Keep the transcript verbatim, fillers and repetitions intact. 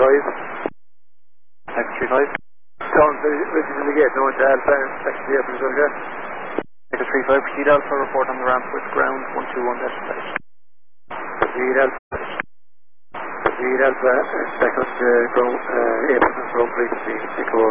five. Echo three five. Sound ready to the gate, no into Alpha, section the April Georgia. Echo three five, proceed Alpha, report on the ramp with ground one two one dash five. Proceed Alpha. Proceed Alpha, second uh, ground, uh, April control, please, Echo